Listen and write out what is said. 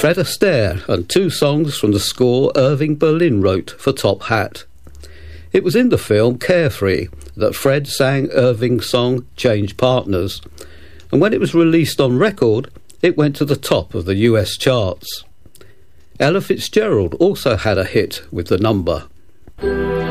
Fred Astaire and 2 songs from the score Irving Berlin wrote for Top Hat. It was in the film Carefree that Fred sang Irving's song Change Partners, and when it was released on record, it went to the top of the US charts. Ella Fitzgerald also had a hit with the number.